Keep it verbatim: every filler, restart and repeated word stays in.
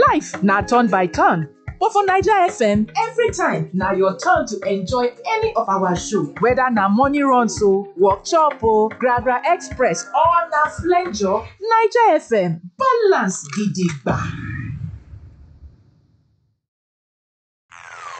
Life na turn by turn, but for Naija F M, every time na your turn to enjoy any of our show. Whether na morning runs o, workshop o, Gragra Express or na flenjo, Naija F M balance gidigba.